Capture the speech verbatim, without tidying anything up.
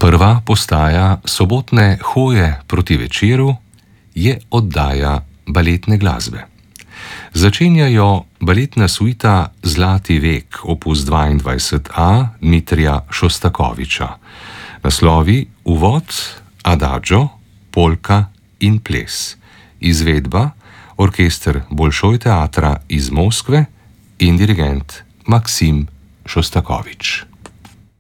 Prva postaja sobotne hoje proti večeru je oddaja baletne glasbe. Začenjajo baletna suita Zlati vek opus dvaindvajset a Dmitrija Šostakoviča. Naslovi Uvod, Adagio, Polka in ples. Izvedba Orkester Bolšoj teatra iz Moskve in dirigent Maksim Šostakovič.